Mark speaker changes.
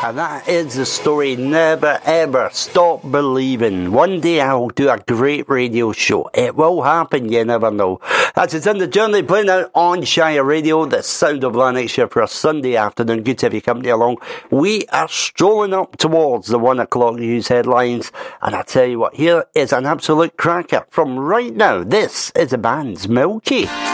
Speaker 1: And that is the story. Never ever stop believing. One day I'll do a great radio show. It will happen, you never know. That's it's in the journey, playing out on Shire Radio, the sound of Lanarkshire for a Sunday afternoon. Good to have your company along. We are strolling up towards the 1 o'clock news headlines. And I tell you what, here is an absolute cracker from right now. This is the band's Milky.